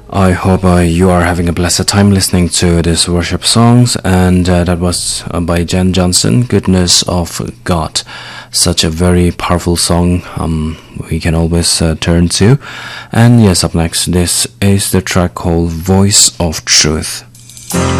I hope you are having a blessed time listening to these worship songs, and that was by Jen Johnson, Goodness of God. Such a very powerful song we can always turn to. And yes, up next, this is the track called Voice of Truth.